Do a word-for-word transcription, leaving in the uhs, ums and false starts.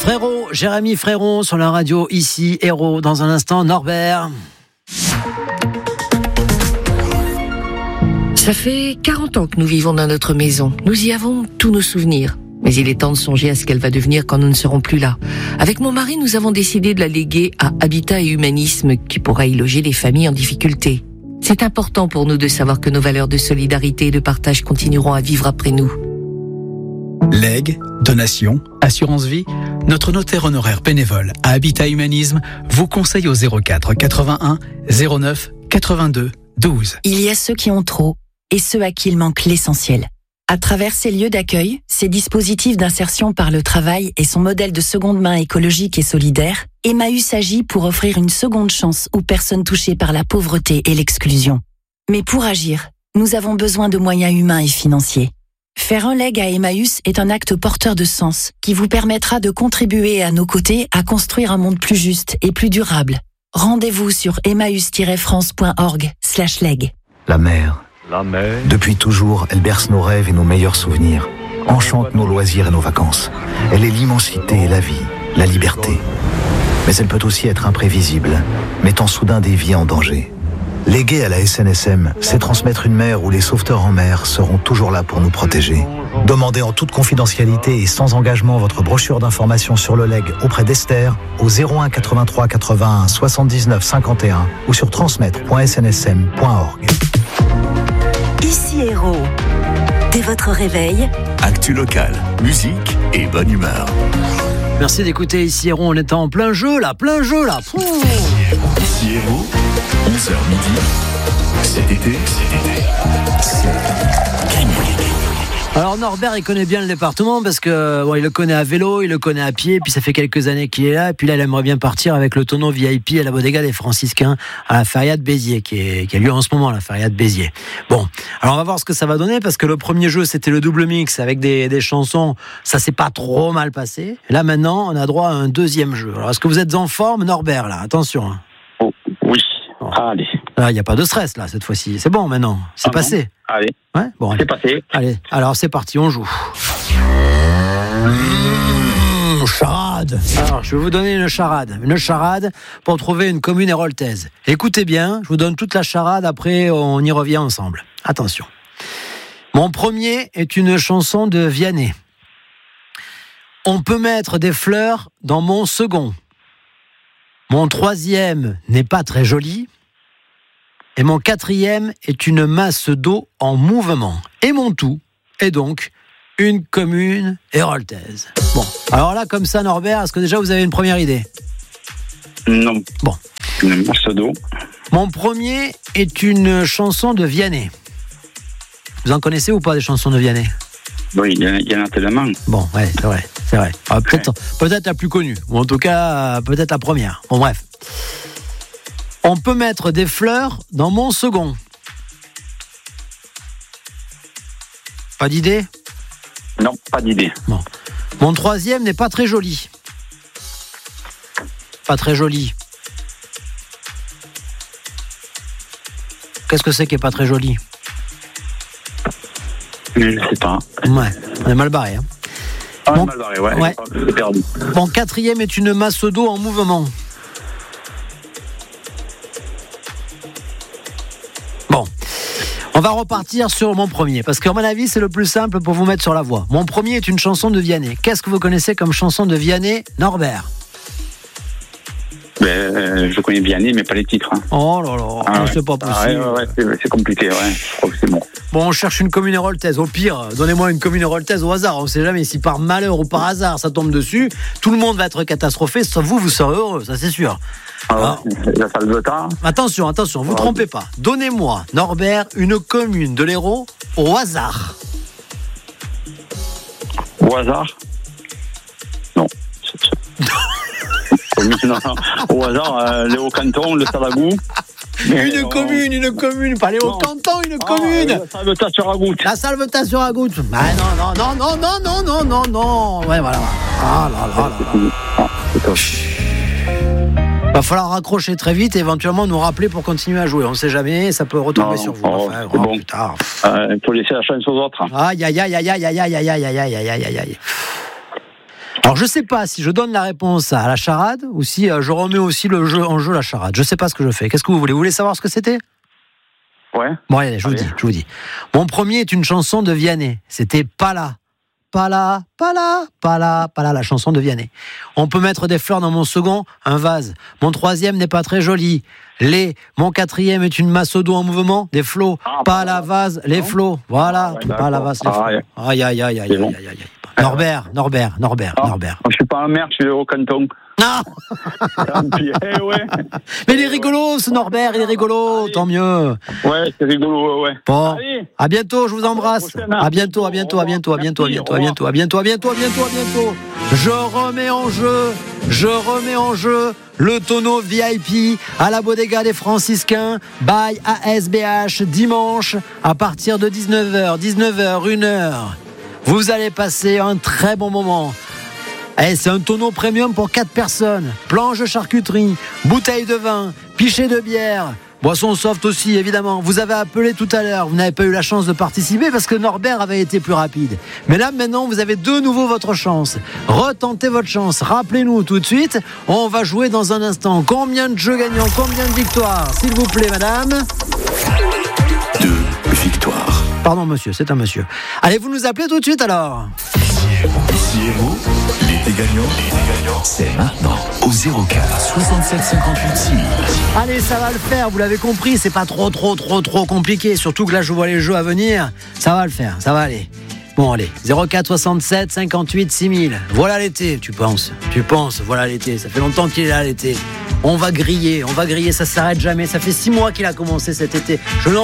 Frérot, Jérémy Frérot sur la radio, ici, Héros. Dans un instant, Norbert. Ça fait quarante ans que nous vivons dans notre maison. Nous y avons tous nos souvenirs. Mais il est temps de songer à ce qu'elle va devenir quand nous ne serons plus là. Avec mon mari, nous avons décidé de la léguer à Habitat et Humanisme, qui pourra y loger les familles en difficulté. C'est important pour nous de savoir que nos valeurs de solidarité et de partage continueront à vivre après nous. Legs, donations, assurance vie, notre notaire honoraire bénévole à Habitat Humanisme vous conseille au zéro quatre quatre-vingt-un zéro neuf quatre-vingt-deux douze. Il y a ceux qui ont trop et ceux à qui il manque l'essentiel. À travers ces lieux d'accueil, ces dispositifs d'insertion par le travail et son modèle de seconde main écologique et solidaire, Emmaüs agit pour offrir une seconde chance aux personnes touchées par la pauvreté et l'exclusion. Mais pour agir, nous avons besoin de moyens humains et financiers. Faire un leg à Emmaüs est un acte porteur de sens qui vous permettra de contribuer à nos côtés à construire un monde plus juste et plus durable. Rendez-vous sur emmaüs-france.org slash leg. La mer. La mer. Depuis toujours, elle berce nos rêves et nos meilleurs souvenirs, enchante nos loisirs et nos vacances. Elle est l'immensité et la vie, la liberté. Mais elle peut aussi être imprévisible, mettant soudain des vies en danger. Léguer à la S N S M, c'est transmettre une mer où les sauveteurs en mer seront toujours là pour nous protéger. Demandez en toute confidentialité et sans engagement votre brochure d'information sur le leg auprès d'Esther au zéro un quatre-vingt-trois quatre-vingt-un soixante-dix-neuf cinquante et un ou sur transmettre point s n s m point org. Ici Héros. Dès votre réveil, actu local, musique et bonne humeur. Merci d'écouter Ici Héros, on est en plein jeu là, plein jeu là. Pouh. Ici Héros, onze heures midi, cet été, cet été, c'est gagné. Alors Norbert, il connaît bien le département parce que bon, il le connaît à vélo, il le connaît à pied, puis ça fait quelques années qu'il est là, et puis là il aimerait bien partir avec le tonneau V I P à la bodega des Franciscains à la feria de Béziers, qui, est, qui a lieu en ce moment, la feria de Béziers. Bon, alors on va voir ce que ça va donner, parce que le premier jeu c'était le double mix avec des, des chansons, ça s'est pas trop mal passé. Et là maintenant on a droit à un deuxième jeu. Alors est-ce que vous êtes en forme, Norbert, là? Attention. Hein. Oh, oui, bon. Allez. Là il n'y a pas de stress là cette fois-ci, c'est bon maintenant, c'est ah passé. Bon. Allez. Ouais, bon, allez. C'est passé. Allez, alors c'est parti, on joue. Mmh, charade. Alors, je vais vous donner une charade. Une charade pour trouver une commune héroltaise. Écoutez bien, je vous donne toute la charade, après on y revient ensemble. Attention. Mon premier est une chanson de Vianney. On peut mettre des fleurs dans mon second. Mon troisième n'est pas très joli. Et mon quatrième est une masse d'eau en mouvement. Et mon tout est donc une commune héroltaise. Bon, alors là, comme ça, Norbert, est-ce que déjà vous avez une première idée? Non. Bon. Une masse d'eau. Mon premier est une chanson de Vianney. Vous en connaissez ou pas des chansons de Vianney? Oui, il y, y en a tellement. Bon, ouais, c'est vrai, c'est vrai. Alors, peut-être, ouais. peut-être la plus connue, ou en tout cas, peut-être la première. Bon, bref. On peut mettre des fleurs dans mon second. Pas d'idée? Non, pas d'idée. Bon. Mon troisième n'est pas très joli. Pas très joli. Qu'est-ce que c'est qui est pas très joli? Je ne sais pas. Ouais, on est mal barré. Hein. Ah, bon, on est mal barré, ouais. ouais. C'est perdu. Mon quatrième est une masse d'eau en mouvement. Bon, on va repartir sur mon premier, parce qu'à mon avis, c'est le plus simple pour vous mettre sur la voie. Mon premier est une chanson de Vianney. Qu'est-ce que vous connaissez comme chanson de Vianney, Norbert? Ben, euh, je connais Vianney, mais pas les titres. Hein. Oh là là, ah, c'est ouais. pas possible. Ah, ouais, ouais, c'est, c'est compliqué, ouais. Je crois que c'est bon. Bon, on cherche une commune héroltaise. Au pire, donnez-moi une commune héroltaise au hasard. On ne sait jamais si par malheur ou par hasard ça tombe dessus. Tout le monde va être catastrophé, sauf vous, vous serez heureux, ça c'est sûr. Alors, la salle de temps. Attention, attention, vous ne trompez pas. Donnez-moi, Norbert, une commune de l'Hérault au hasard. Au hasard? Non. non, non. Au hasard, euh, les Hauts-Cantons, le Salagou. Une non. commune, une commune, pas les Hauts-Cantons, une commune. Ah, la Salvetat-sur-Agoutte. La Salvetat-sur-Agoutte. Ah non, non, non, non, non, non, non, non. Ouais, voilà. Ah là là là. Ah, c'est top. Va falloir raccrocher très vite et éventuellement nous rappeler pour continuer à jouer. On ne sait jamais, ça peut retomber non, sur vous. Oh, enfin, c'est oh, bon. Plus tard. Il euh, faut laisser la chance aux autres. Aïe, aïe, aïe, aïe, aïe, aïe, aïe, aïe, aïe, aïe, aïe, aïe, aïe. Alors je sais pas si je donne la réponse à la charade ou si euh, je remets aussi le jeu en jeu la charade. Je sais pas ce que je fais. Qu'est-ce que vous voulez ? Vous voulez savoir ce que c'était ? Ouais. Bon allez, je vous Allez. dis, je vous dis. Mon premier est une chanson de Vianney. C'était Pas là. Pas là, pas là, pas là, pas là, la chanson de Vianney. On peut mettre des fleurs dans mon second, un vase. Mon troisième n'est pas très joli. Les, mon quatrième est une masse d'eau en mouvement, des flots. Ah, pas bah, la vase, les non. flots. Voilà, Ah, ouais, pas la d'accord. vase, les Ah, flots. ouais. Aïe, aïe, aïe, aïe, C'est aïe, bon. aïe, aïe. Norbert, Norbert, Norbert, Ah, Norbert. Je suis pas un maire, je suis au canton. Non, Tant pis. Eh ouais. mais il est rigolo, ce Norbert, il est rigolo, tant mieux. Ouais, c'est rigolo, ouais. Bon, Allez. à bientôt, je vous embrasse. À la prochaine. À bientôt, à bientôt, à bientôt, à bientôt, à bientôt, à bientôt, à bientôt, à bientôt, à bientôt, à bientôt. Je remets en jeu, je remets en jeu le tonneau V I P à la bodega des Franciscains, by A S B H, dimanche, à partir de dix-neuf heures, dix-neuf heures, une heure. Vous allez passer un très bon moment. Eh, c'est un tonneau premium pour quatre personnes. Planche de charcuterie, bouteille de vin, pichet de bière, boisson soft aussi, évidemment. Vous avez appelé tout à l'heure, vous n'avez pas eu la chance de participer parce que Norbert avait été plus rapide. Mais là, maintenant, vous avez de nouveau votre chance. Retentez votre chance. Rappelez-nous tout de suite. On va jouer dans un instant. Combien de jeux gagnants, combien de victoires, s'il vous plaît, madame ? Deux victoires. Pardon, monsieur, c'est un monsieur. Allez, vous nous appelez tout de suite alors. Ici Héros, l'été gagnant, l'été gagnant, c'est maintenant au zéro quatre soixante-sept cinquante-huit six mille. Allez, ça va le faire, vous l'avez compris, c'est pas trop, trop, trop, trop compliqué. Surtout que là, je vois les jeux à venir. Ça va le faire, ça va aller. Bon, allez, zéro quatre soixante-sept cinquante-huit six mille. Voilà l'été, tu penses. Tu penses, voilà l'été. Ça fait longtemps qu'il est là, l'été. On va griller, on va griller, ça s'arrête jamais. Ça fait six mois qu'il a commencé cet été. Je